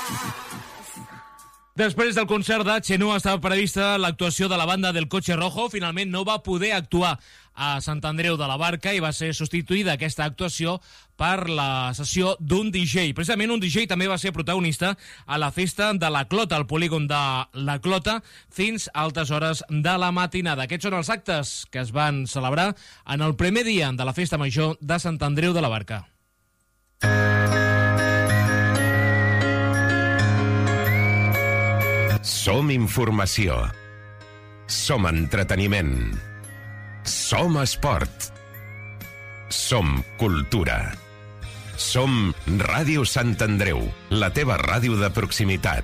Després del concert de Xenó estava prevista l'actuació de la banda del Coche Rojo. Finalment no va poder actuar a Sant Andreu de la Barca i va ser substituïda aquesta actuació per la sessió d'un DJ. Precisament un DJ també va ser protagonista a la festa de la Clota, al polígon de la Clota, fins a altes hores de la matinada. Aquests són els actes que es van celebrar en el primer dia de la festa major de Sant Andreu de la Barca. Som informació. Som entreteniment. Som esport. Som cultura. Som Ràdio Sant Andreu, la teva ràdio de proximitat.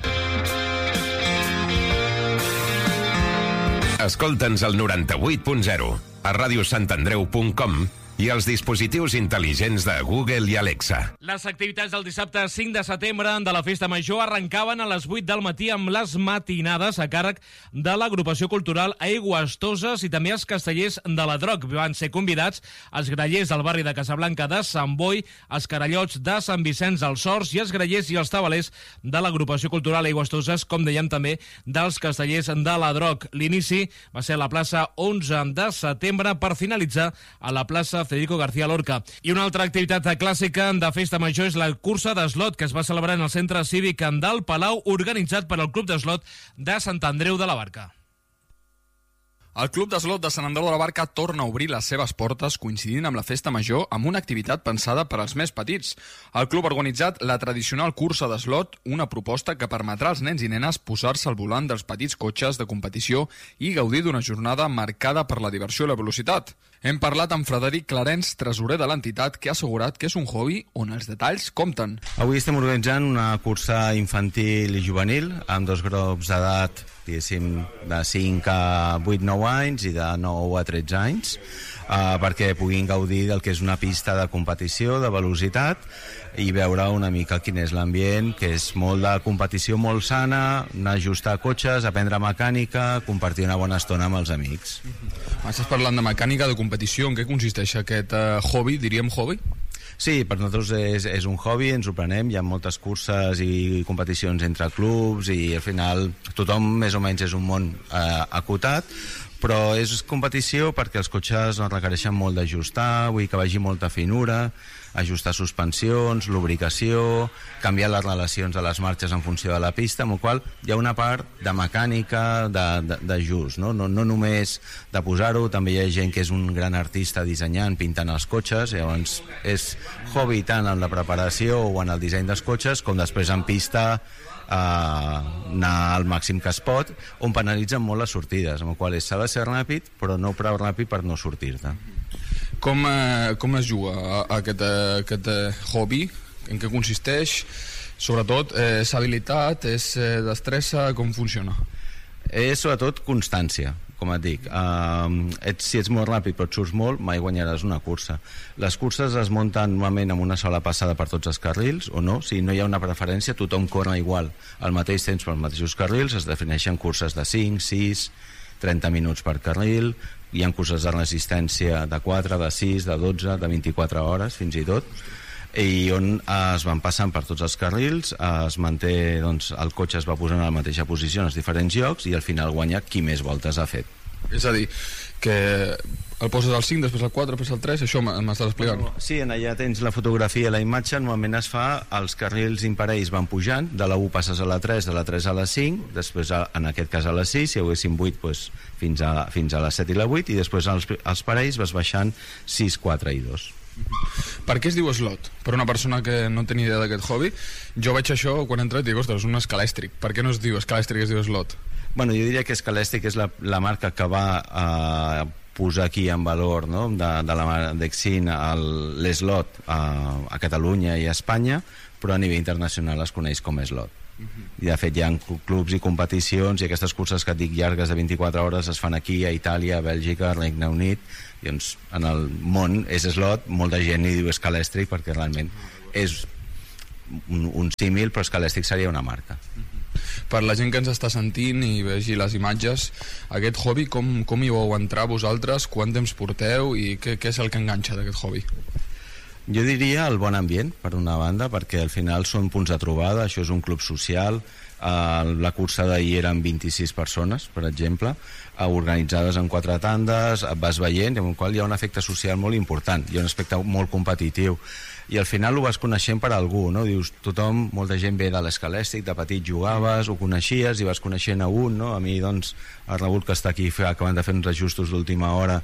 Escolta'ns al 98.0, a radiosantandreu.com i els dispositius intel·ligents de Google i Alexa. Les activitats del dissabte 5 de setembre de la Festa Major arrencaven a les 8 del matí amb les matinades a càrrec de l'agrupació cultural Aigües Toses i també els castellers de la Droc. Van ser convidats els grallers del barri de Casablanca de Sant Boi, els carallots de Sant Vicenç dels Horts i els grallers i els tabalers de l'agrupació cultural Aigües Toses, com dèiem també dels castellers de la Droc. L'inici va ser a la plaça 11 de setembre per finalitzar a la plaça Federico García Lorca. I una altra activitat clàssica de Festa Major és la cursa d'eslot que es va celebrar en el Centre Cívic del Palau, organitzat per el Club d'Eslot de Sant Andreu de la Barca. El Club d'Eslot de Sant Andreu de la Barca torna a obrir les seves portes coincidint amb la Festa Major amb una activitat pensada per als més petits. El club ha organitzat la tradicional cursa d'eslot, una proposta que permetrà als nens i nenes posar-se al volant dels petits cotxes de competició i gaudir d'una jornada marcada per la diversió i la velocitat. Hem parlat amb Frederic Clarens, tresorer de l'entitat, que ha assegurat que és un hobby on els detalls compten. Avui estem organitzant una cursa infantil i juvenil amb dos grups d'edat, diguéssim, de 5 a 8-9 anys i de 9 a 13 anys, perquè puguin gaudir del que és una pista de competició, de velocitat, i veure una mica quin és l'ambient, que és molt de competició, molt sana, anar a ajustar cotxes, aprendre mecànica, compartir una bona estona amb els amics. Estàs parlant de mecànica, de competició. En què consisteix aquest hobby, diríem hobby? Sí, per nosaltres és un hobby, ens ho prenem, hi ha moltes curses i competicions entre clubs i al final tothom més o menys és un món acotat, però és competició perquè els cotxes no requereixen molt d'ajustar, vull que vagi molta finura, ajustar suspensions, lubricació, canviar les relacions de les marxes en funció de la pista, amb la qual hi ha una part de mecànica, d'ajust, no només de posar-ho, també hi ha gent que és un gran artista dissenyant, pintant els cotxes, llavors és hobby tant en la preparació o en el disseny dels cotxes, com després en pista anar al màxim que es pot, on penalitzen molt les sortides, amb la qual s'ha de ser ràpid, però no prou ràpid per no sortir-te. Com es juga aquest hobby? En què consisteix? Sobretot, és habilitat, és destressa, com funciona? És sobretot constància, com et dic. Si ets molt ràpid però et surts molt, mai guanyaràs una cursa. Les curses es munten normalment amb una sola passada per tots els carrils, o no, si no hi ha una preferència, tothom corre igual al mateix temps pels mateixos carrils, es defineixen curses de 5, 6, 30 minuts per carril, hi ha curses de resistència de 4, de 6, de 12, de 24 hores fins i tot, i on es van passant per tots els carrils, es manté, doncs, el cotxe es va posant a la mateixa posició en els diferents llocs i al final guanya qui més voltes ha fet. És a dir, que el poses al 5, després al 4, després al 3, això m'estàs explicant? Sí, allà tens la fotografia, la imatge, normalment es fa, els carrils imparells van pujant, de la 1 passes a la 3, de la 3 a la 5, després en aquest cas a la 6, si haguéssim 8 doncs, fins a la 7 i la 8, i després els parells vas baixant 6, 4 i 2. Per què es diu slot? Per una persona que no tenia idea d'aquest hobby, jo veig això quan he entrat i dic, ostres, un escalèstric. Per què no es diu escalèstric, es diu slot? Bueno, jo diria que Escalèstric és la marca que va posar aquí en valor, no? de la Dexin l'eslot a Catalunya i a Espanya, però a nivell internacional es coneix com slot. I de fet hi ha clubs i competicions i aquestes curses que et dic llargues de 24 hores es fan aquí, a Itàlia, a Bèlgica, a Regne Unit, i doncs en el món és slot, molta gent hi diu escalèstric perquè realment és un símil, però escalèstric seria una marca. Per la gent que ens està sentint i vegi les imatges, aquest hobby com hi vau entrar vosaltres, quant temps porteu i què és el que enganxa d'aquest hobby? Jo diria el bon ambient, per una banda, perquè al final són punts de trobada, això és un club social. La cursa d'ahir eren 26 persones, per exemple, organitzades en 4 tandes, vas veient, amb el qual hi ha un efecte social molt important, hi ha un aspecte molt competitiu, i al final ho vas coneixent per algú, no? Dius, tothom, molta gent ve de l'Escalèstic, de petit jugaves, ho coneixies i vas coneixent a un, no? A mi, doncs, el Raül, que està aquí acabant de fer uns ajustos d'última hora,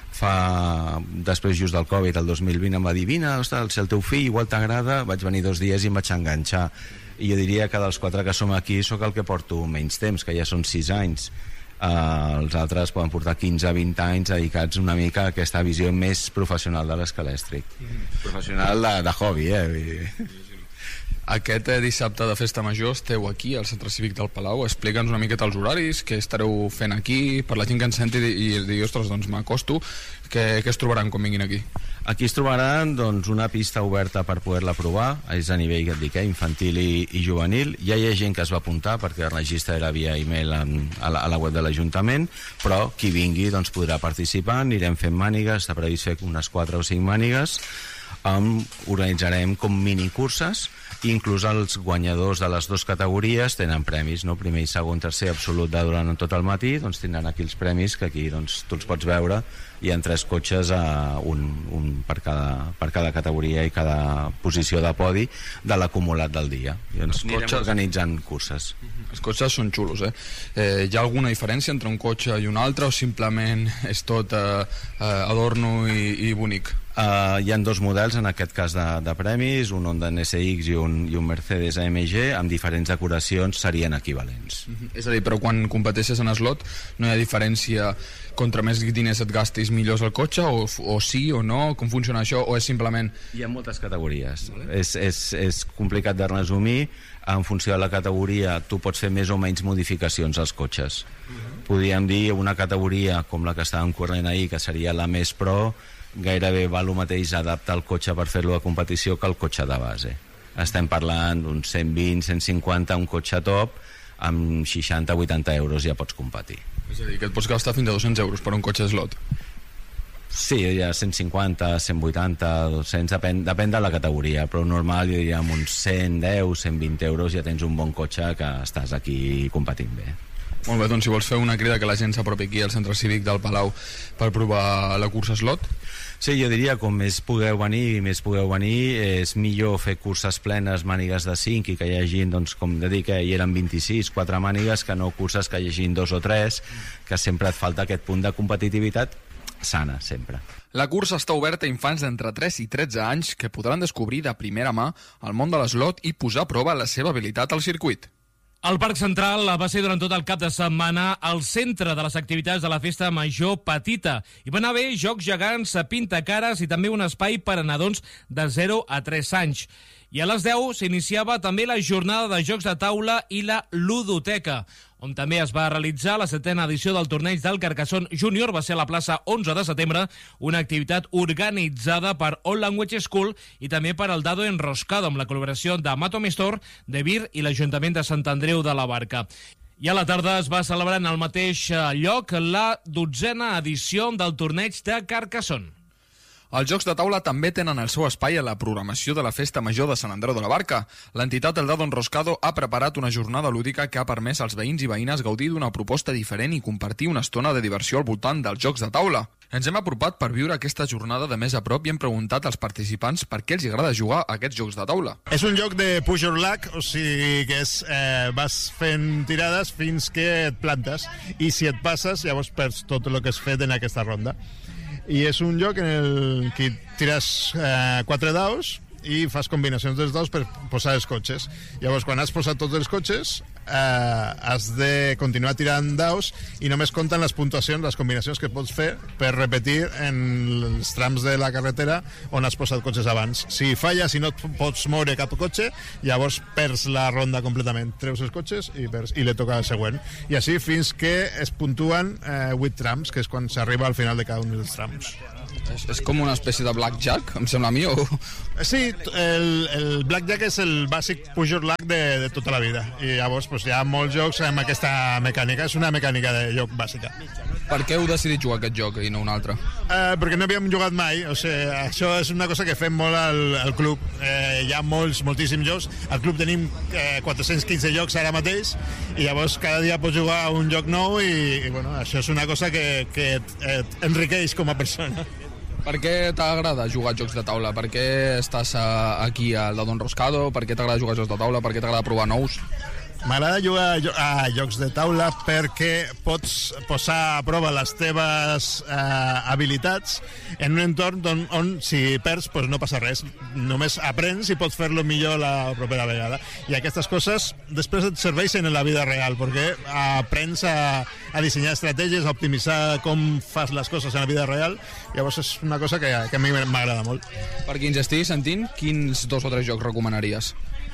després just del Covid, el 2020, em va dir, vine, ostres, si el teu fill igual t'agrada, vaig venir 2 dies i em vaig enganxar, i jo diria que dels 4 que som aquí sóc el que porto menys temps, que ja són 6 anys. Els altres poden portar 15-20 anys dedicats una mica a aquesta visió més professional de l'Escalèstric. Professional de hobby, Aquest dissabte de Festa Major esteu aquí al Centre Cívic del Palau. Explica'ns una miqueta els horaris, què estareu fent aquí, per la gent que ens senti i digui, ostres, doncs m'acosto, què es trobaran quan vinguin aquí? Aquí es trobaran doncs, una pista oberta per poder-la provar, és a nivell infantil i juvenil. Ja hi ha gent que es va apuntar perquè el registre era via e-mail a la web de l'Ajuntament, però qui vingui doncs, podrà participar, anirem fent mànigues, està previst fer unes 4 o 5 mànigues, organitzarem com minicurses, i inclús els guanyadors de les 2 categories tenen premis, no? Primer i segon, tercer absolut durant tot el matí, doncs tindran aquí els premis, que aquí doncs, tu els pots veure. Hi ha 3 cotxes, un per cada categoria i cada posició de podi de l'acumulat del dia. I doncs anirem organitzant curses. Els cotxes són xulos, Hi ha alguna diferència entre un cotxe i un altre o simplement és tot adorno i bonic? Hi ha 2 models en aquest cas de premis, un Honda NSX i un Mercedes AMG, amb diferents decoracions serien equivalents. És a dir, però quan competeixes en slot no hi ha diferència, contra més diners et gastis millor el cotxe, o sí o no, com funciona això, o és simplement... Hi ha moltes categories, és complicat de resumir. En funció de la categoria tu pots fer més o menys modificacions als cotxes. Podríem dir una categoria com la que estàvem corrent ahir, que seria la més pro, gairebé val el mateix adaptar el cotxe per fer-lo de competició que el cotxe de base. Estem parlant d'uns 120, 150, un cotxe top, amb 60-80 euros ja pots competir. És a dir, que et pots gastar fins a 200 euros per un cotxe slot. Sí, ja 150, 180, 200, depèn de la categoria, però normal jo diria amb uns 110, 120 euros ja tens un bon cotxe que estàs aquí competint bé. Molt bé, doncs si vols fer una crida que la gent s'apropi aquí al Centre Cívic del Palau per provar la cursa slot. Sí, jo diria com més pugueu venir, és millor fer curses plenes, mànigues de 5 i que hi hagi, doncs, com de dir que hi eren 26, 4 mànigues, que no curses que hi hagi 2 o 3, que sempre et falta aquest punt de competitivitat sana, sempre. La cursa està oberta a infants d'entre 3 i 13 anys que podran descobrir de primera mà el món de l'eslot i posar a prova la seva habilitat al circuit. El Parc Central va ser durant tot el cap de setmana el centre de les activitats de la Festa Major Petita. Hi van haver jocs gegants, pintacares i també un espai per a nadons de 0 a 3 anys. I a les 10 s'iniciava també la jornada de jocs de taula i la ludoteca, on també es va realitzar la 7ª edició del torneig del Carcassonne Júnior. Va ser a la plaça 11 de setembre, una activitat organitzada per All Language School i també per el Dado Enroscado, amb la col·laboració de Mato Mistor, de Vir i l'Ajuntament de Sant Andreu de la Barca. I a la tarda es va celebrar en el mateix lloc la 12ª edició del torneig de Carcassonne. Els jocs de taula també tenen el seu espai a la programació de la Festa Major de Sant Andreu de la Barca. L'entitat El Dado Enroscado ha preparat una jornada lúdica que ha permès als veïns i veïnes gaudir d'una proposta diferent i compartir una estona de diversió al voltant dels jocs de taula. Ens hem apropat per viure aquesta jornada de més a prop i hem preguntat als participants per què els agrada jugar a aquests jocs de taula. És un joc de push your luck, o sigui que vas fent tirades fins que et plantes i si et passes llavors perds tot el que has fet en aquesta ronda. I és un joc en el que tires 4 daus i fas combinacions dels daus per posar els cotxes. Llavors, quan has posat tots els cotxes, has de continuar tirant daus i només compten les puntuacions, les combinacions que pots fer per repetir en els trams de la carretera on has posat cotxes abans. Si falles, si no et pots moure cap cotxe, llavors perds la ronda completament. Treus els cotxes i li toca el següent. I així fins que es puntuen 8 trams, que és quan s'arriba al final de cada un dels trams. És com una espècie de blackjack, em sembla a mi, o... Sí, el blackjack és el bàsic push-your-luck de tota la vida. I llavors hi ha molts jocs amb aquesta mecànica. És una mecànica de joc bàsica. Per què heu decidit jugar aquest joc i no un altre? Perquè no havíem jugat mai. O sigui, això és una cosa que fem molt al club. Hi ha moltíssims jocs. Al club tenim 415 jocs ara mateix i llavors cada dia pots jugar a un joc nou i bueno, això és una cosa que et enriqueix com a persona. Per què t'agrada jugar a jocs de taula? Per què estàs aquí al Don Roscado? Per què t'agrada jugar a jocs de taula? Per què t'agrada provar nous? M'agrada jugar a jocs de taula perquè pots posar a prova les teves habilitats en un entorn on si perds no passa res. Només aprens i pots fer-lo millor la propera vegada. I aquestes coses després et serveixen en la vida real perquè aprens a dissenyar estratègies, a optimitzar com fas les coses en la vida real. Llavors és una cosa que a mi m'agrada molt. Per qui ens estigui sentint, quins 2 o 3 jocs recomanaries?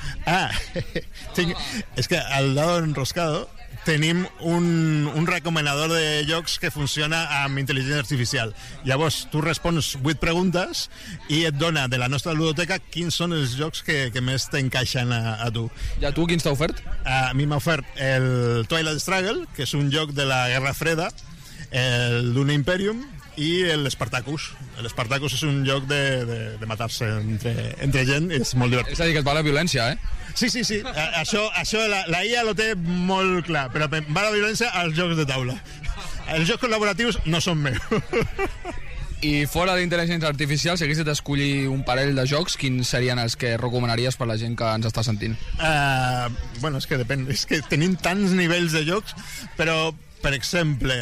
És que al Don Roscado tenim un recomanador de jocs que funciona amb intel·ligència artificial. Llavors, tu respons 8 preguntes i et dona de la nostra ludoteca quins són els jocs que més t'encaixen a tu. I a tu quins t'ha ofert? A mi m'ha ofert el Twilight Struggle, que és un joc de la Guerra Freda, el Dune Imperium i l'Spartacus. L'Spartacus és un joc de matar-se entre gent, és molt divertit. És a dir, que et va la violència, eh? Sí. Això la IA lo té molt clar, però va la violència als jocs de taula. Els jocs col·laboratius no són meus. I fora d'intel·ligència artificial, si haguessis d'escollir un parell de jocs, quins serien els que recomanaries per la gent que ens està sentint? Bueno, és que depèn. És que tenim tants nivells de jocs, però, per exemple,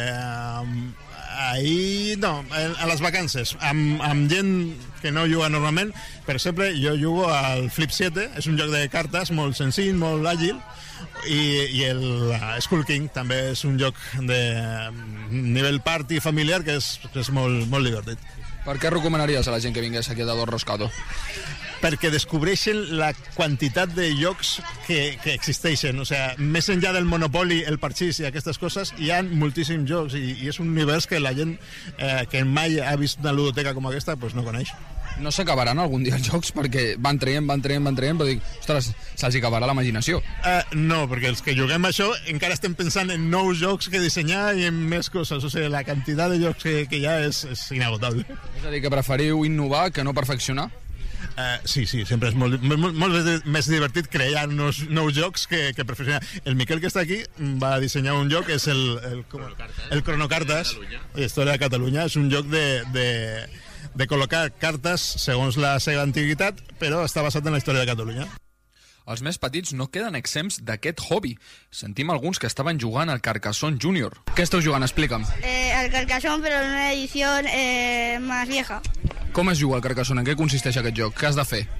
a les vacances, amb gent que no juga normalment, per exemple, jo jugo al Flip 7, és un joc de cartes molt senzill, molt àgil, i el Skull King també és un joc de nivell party familiar que és molt divertit. Per què recomanaries a la gent que vingués aquí a Don Roscado? Perquè descobreixen la quantitat de jocs que existeixen. O sigui, més enllà del Monopoly, el parxís i aquestes coses, hi ha moltíssims jocs i és un univers que la gent que mai ha vist una ludoteca com aquesta no coneix. No s'acabaran algun dia els jocs? Perquè van traient, però dic, ostres, se'ls acabarà la imaginació. No, perquè els que juguem això encara estem pensant en nous jocs que dissenyar i en més coses. O sigui, la quantitat de jocs que hi ha és inagotable. És a dir, que preferiu innovar que no perfeccionar? Sí, sempre és molt més divertit crear nous jocs que perfeccionar. El Miquel, que està aquí, va dissenyar un joc, és el Cronocartes, Història de Catalunya. És un joc de col·locar cartes segons la seva antiguitat, però està basat en la història de Catalunya. Els més petits no queden exempts d'aquest hobby. Sentim alguns que estaven jugant al Carcassonne Junior. Què esteu jugant? Explica'm. Al Carcassonne, però en una edició más vieja. Com es juga al Carcassonne? En què consisteix aquest joc? Què has de fer?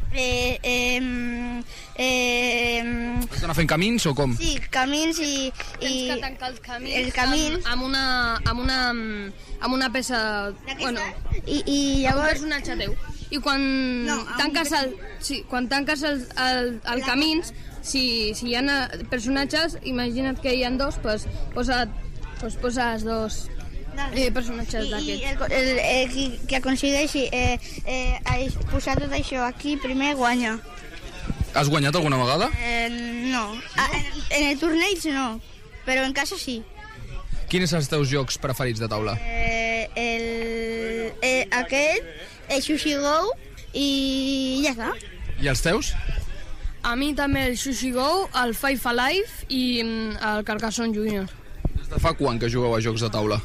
Has d'anar fent camins o com? Sí, camins i... Tens que tancar els camins amb una peça... Bueno, i llavors... un personatge teu. I quan tanques el camins, si hi ha personatges, imagina't que hi ha 2, poses 2 personatges d'aquests. I el que aconsegueixi posar tot això aquí primer guanya. Has guanyat alguna vegada? No. En el torneig no, però en casa sí. Quins són els teus jocs preferits de taula? El Sushi Go i ja està. I els teus? A mi també el Sushi Go, el Five Alive i el Carcassonne Junior. Des de fa quan que jugueu a jocs de taula?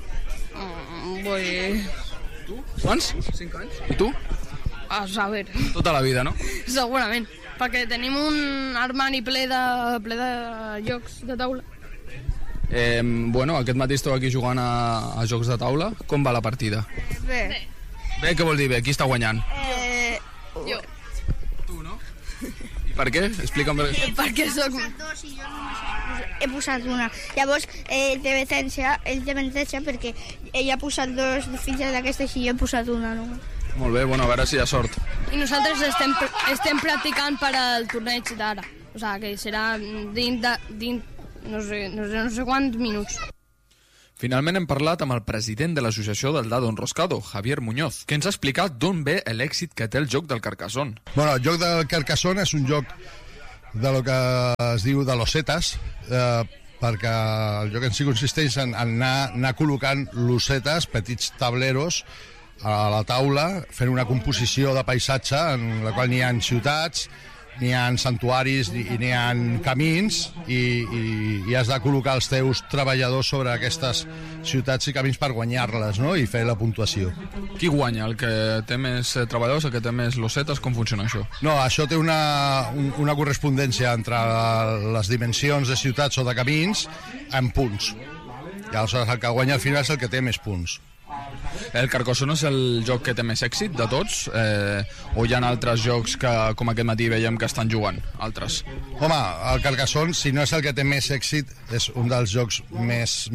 Tu? Quants? 5 anys. I tu? A saber. Tota la vida, no? Segurament, perquè tenim un armari ple de jocs de taula. Bueno, aquest matí esteu aquí jugant a jocs de taula. Com va la partida? Bé. Bé, què vol dir bé? Qui està guanyant? Jo. Tu, no? I per què? Explica'm. Perquè soc... He posat una. Llavors, el té avantatge perquè ell ha posat 2 fitxes d'aquestes i jo he posat una només. Molt bé, bueno, a veure si hi ha sort. I nosaltres estem practicant per al torneig d'ara. O sigui, que serà dins no sé quants minuts. Finalment hem parlat amb el president de l'associació del Dado Enroscado, Javier Muñoz, que ens ha explicat d'on ve l'èxit que té el joc del Carcassonne. Bueno, el joc del Carcassonne és un joc de lo que es diu de losetes, perquè el joc en si consisteix en anar col·locant losetes, petits tableros, a la taula, fent una composició de paisatge en la qual n'hi ha ciutats, n'hi ha santuaris i n'hi ha camins i has de col·locar els teus treballadors sobre aquestes ciutats i camins per guanyar-les, no? I fer la puntuació. Qui guanya? El que té més treballadors, el que té més losetes? Com funciona això? No, això té una correspondència entre les dimensions de ciutats o de camins en punts. I aleshores el que guanya al final és el que té més punts. El Carcassonne és el joc que té més èxit de tots? O hi ha altres jocs que, com aquest matí veiem que estan jugant? Altres? Home, el Carcassonne, si no és el que té més èxit, és un dels jocs més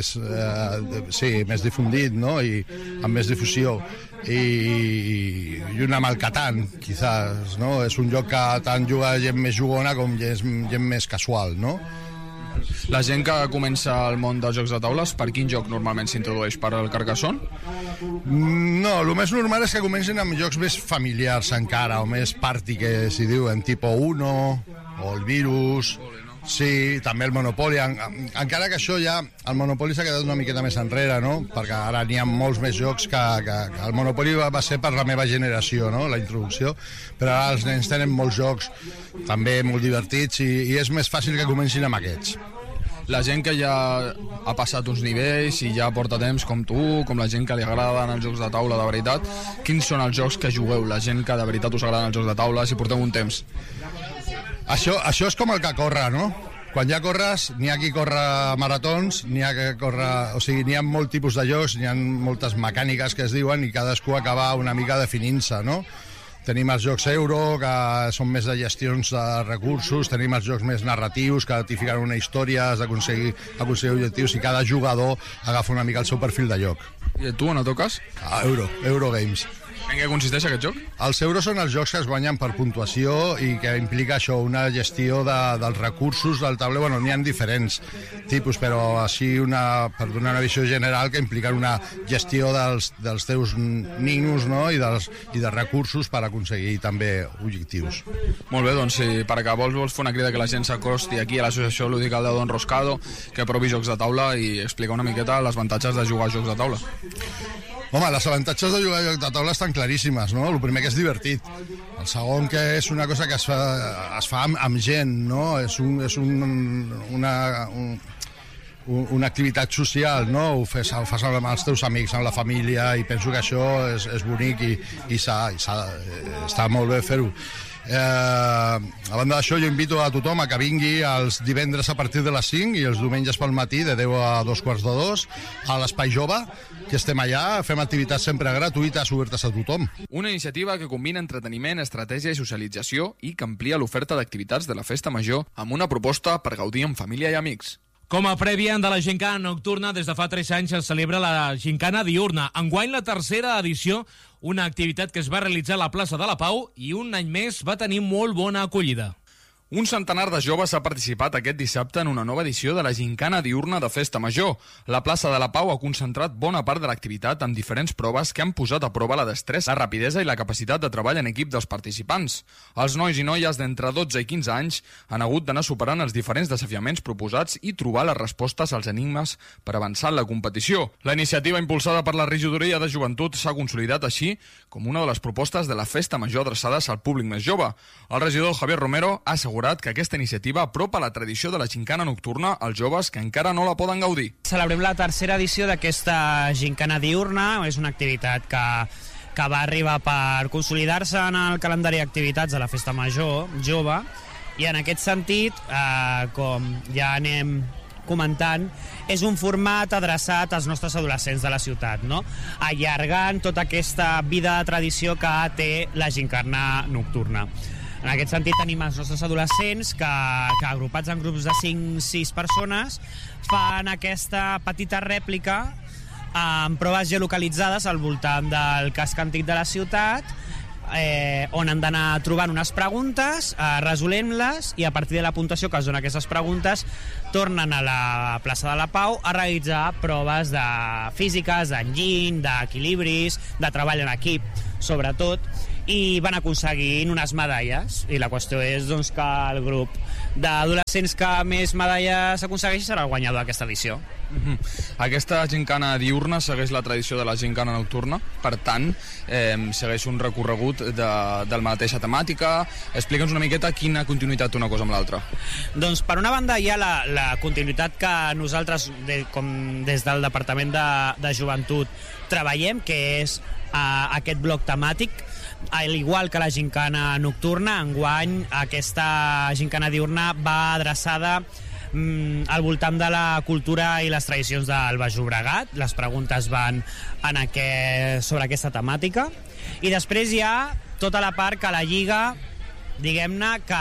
difundit, no? I amb més difusió. I un amb el Catan, quizás, no? És un joc que tant juga gent més jugona com gent més casual, no? La gent que comença al món dels jocs de taules, per quin joc normalment s'introdueix? Per al Carcassonne? No, el més normal és que comencin amb jocs més familiars encara, o més party, que s'hi diuen, tipo Uno, o el Virus, sí, també el Monopoly, encara que això ja, el Monopoly s'ha quedat una miqueta més enrere, no? Perquè ara n'hi ha molts més jocs que el Monopoly va ser per la meva generació, no? La introducció, però ara els nens tenen molts jocs també molt divertits i és més fàcil que comencin amb aquests. La gent que ja ha passat uns nivells i ja porta temps, com tu, com la gent que li agraden els jocs de taula de veritat, quins són els jocs que jugueu? La gent que de veritat us agraden els jocs de taula, si porteu un temps. Això és com el que corre, no? Quan ja corres, n'hi ha qui corre maratons, n'hi ha que corre... O sigui, n'hi ha molt tipus de jocs, n'hi ha moltes mecàniques que es diuen i cadascú acaba una mica definint-se, no? Tenim els jocs euro, que són més de gestions de recursos, tenim els jocs més narratius, que tipifiquen una història, has d'aconseguir objectius, i cada jugador agafa una mica el seu perfil de joc. I tu, on et toques? Eurogames. En què consisteix aquest joc? Els euros són els jocs que es guanyen per puntuació i que implica això, una gestió dels recursos del tauler. Bueno, n'hi ha diferents tipus, però així per donar una visió general que implica una gestió dels teus ninos, no? I de recursos per aconseguir també objectius. Molt bé, doncs si per acabar vols fer una crida que la gent s'acosti aquí a l'associació lúdica del Dado Enroscado, que provi jocs de taula i explica una miqueta els avantatges de jugar a jocs de taula. Home, les avantatges de jugar a joc de taula estan claríssimes, no? El primer que és divertit. El segon que és una cosa que es fa amb gent, no? És una activitat social, no? Ho fas amb els teus amics, amb la família, i penso que això és bonic i està molt bé fer-ho. A banda d'això, jo invito a tothom a que vingui els divendres a partir de les 5 i els diumenges pel matí de 10 a 2:45 a l'Espai Jove, que estem allà, fem activitats sempre gratuïtes, obertes a tothom. Una iniciativa que combina entreteniment, estratègia i socialització i que amplia l'oferta d'activitats de la Festa Major amb una proposta per gaudir amb família i amics. Com a prèvia de la Gincana Nocturna, des de fa 3 anys es celebra la Gincana Diurna. Enguany la tercera edició, una activitat que es va realitzar a la plaça de la Pau i un any més va tenir molt bona acollida. Un centenar de joves ha participat aquest dissabte en una nova edició de la Gincana Diurna de Festa Major. La plaça de la Pau ha concentrat bona part de l'activitat amb diferents proves que han posat a prova la destresa, la rapidesa i la capacitat de treball en equip dels participants. Els nois i noies d'entre 12 i 15 anys han hagut d'anar superant els diferents desafiaments proposats i trobar les respostes als enigmes per avançar en la competició. La iniciativa impulsada per la Regidoria de Joventut s'ha consolidat així com una de les propostes de la Festa Major adreçades al públic més jove. El regidor Javier Romero ha assegurat que aquesta iniciativa apropa la tradició de la Gincana Nocturna als joves que encara no la poden gaudir. Celebrem la tercera edició d'aquesta Gincana Diurna. És una activitat que va arribar per consolidar-se en el calendari d'activitats de la Festa Major jove, i en aquest sentit, com ja anem comentant, és un format adreçat als nostres adolescents de la ciutat, no? Allargant tota aquesta vida de tradició que té la Gincana Nocturna. En aquest sentit tenim els nostres adolescents que agrupats en grups de 5-6 persones fan aquesta petita rèplica amb proves geolocalitzades al voltant del casc antic de la ciutat, on han d'anar trobant unes preguntes, resolent-les, i a partir de la puntuació que es dona aquestes preguntes tornen a la plaça de la Pau a realitzar proves de físiques, d'enginy, d'equilibris, de treball en equip, sobretot, i van aconseguint unes medalles, i la qüestió és doncs, que el grup d'adolescents que més medalles aconsegueixi serà el guanyador d'aquesta edició. Aquesta gincana diurna segueix la tradició de la gincana nocturna, per tant, segueix un recorregut de la mateixa temàtica. Explica'ns una miqueta quina continuïtat té una cosa amb l'altra. Doncs per una banda hi ha la continuïtat que nosaltres, des del Departament de Joventut, treballem, que és aquest bloc temàtic, al igual que la gincana nocturna. Enguany aquesta gincana diurna va adreçada al voltant de la cultura i les tradicions del Baix Llobregat. Les preguntes van sobre aquesta temàtica, i després hi ha tota la part que la lliga, diguem-ne, que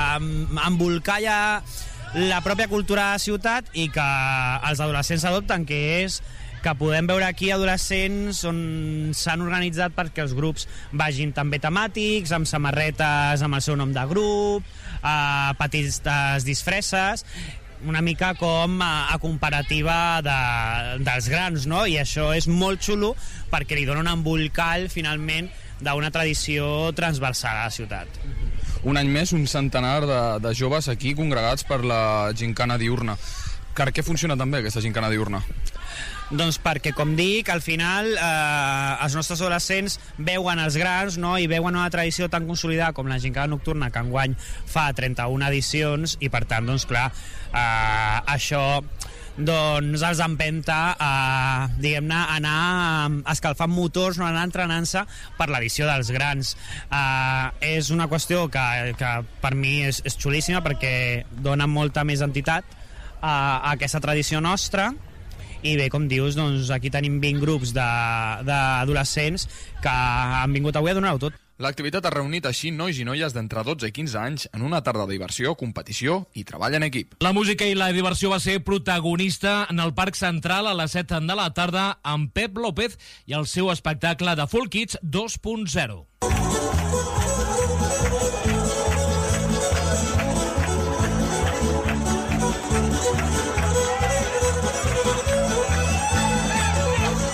embolcalla la pròpia cultura de la ciutat i que els adolescents adopten, que és que podem veure aquí adolescents on s'han organitzat perquè els grups vagin també temàtics, amb samarretes amb el seu nom de grup, petites disfresses, una mica com a comparativa dels grans, no? I això és molt xulo perquè li dona un embolcall, finalment, d'una tradició transversal a la ciutat. Un any més, un centenar de joves aquí congregats per la gincana diurna. Per què funciona també aquesta gincana diurna? Doncs perquè, com dic, al final els nostres adolescents veuen els grans, no? I veuen una tradició tan consolidada com la gincana nocturna, que enguany fa 31 edicions, i per tant, doncs clar, això doncs els empenta a, diguem-ne, anar escalfant motors, no, anar entrenant-se per l'edició dels grans. És una qüestió que per mi és xulíssima, perquè dona molta més entitat a aquesta tradició nostra. I bé, com dius, doncs aquí tenim 20 grups d'adolescents que han vingut avui a donar-ho tot. L'activitat ha reunit així nois i noies d'entre 12 i 15 anys en una tarda de diversió, competició i treball en equip. La música i la diversió va ser protagonista en el Parc Central a les 7 de la tarda amb Pep López i el seu espectacle de Full Kids 2.0.